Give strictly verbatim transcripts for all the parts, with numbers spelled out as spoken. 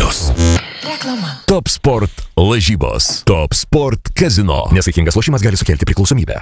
Plus. Reklama. Top Sport lažybos. Top Sport Casino. Nesaikingas lošimas gali sukelti priklausomybę.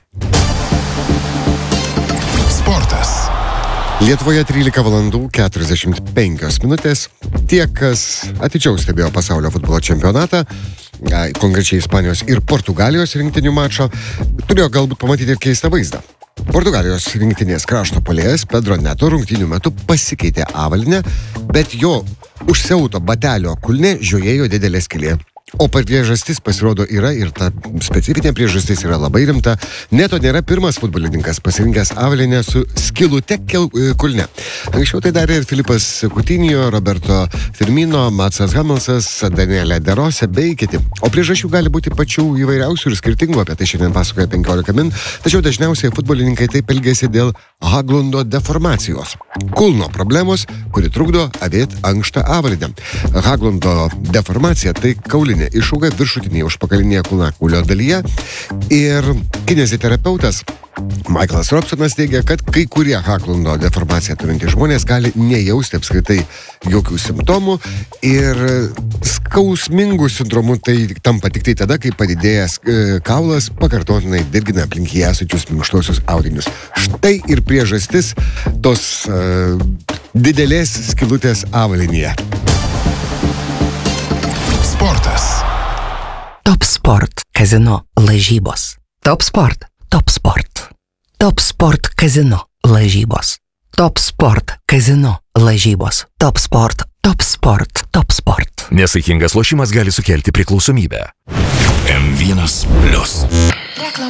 Sportas. Lietuvoje trylika valandų keturiasdešimt penkios minutės. Tie, kas atidžiau stebėjo pasaulio futbolo čempionatą, konkrečiai Ispanijos ir Portugalijos rinktinių mačo, turėjo galbūt pamatyti ir keistą vaizdą. Portugalijos rinktinės krašto puolėjas Pedro Neto rungtynių metu pasikeitė avalynę, bet jo užsiauto batelio kulne žiojėjo didelė skylė. O priežastis pasirodo yra ir ta specifinė priežastis yra labai rimta. Neto nėra pirmas futbolininkas pasirinkęs avalynę su skylute kulne. Anksčiau tai darė ir Filipas Coutinho, Roberto Firmino, Matsas Hummelsas, Danielė De Rossi bei kiti. O priežasčių gali būti pačių įvairiausių ir skirtingų, apie tai šiandien pasakoja penkiolika min, tačiau dažniausiai futbolininkai taip elgiasi dėl Haglundo deformacijos. Kulno problemos, kuri trukdo avėti ankštą avalynę. Haglundo deformacija tai kaulinė išauga viršutinėje užpakalinėje kulnakulio dalyje ir kineziterapeutas Michaelas Robsonas teigia, kad kai kurie Haglundo deformaciją turintys žmonės gali nejausti apskritai jokių simptomų ir skausmingų sindromų tai tampa tik tai tada, kai padidėjęs e, kaulas pakartotinai dirgina aplink jį esančius minkštuosius audinius. Štai ir priežastis tos e, didelės skylutės avalynėje. Sportas. Top Sport Casino lažybos. Top Sport. Top Sport. Top Sport Casino lažybos. Top Sport Casino lažybos. Top Sport. Top Sport. Top Sport. Nesaikingas lošimas gali sukelti priklausomybę. M vienas Plus. Reklama.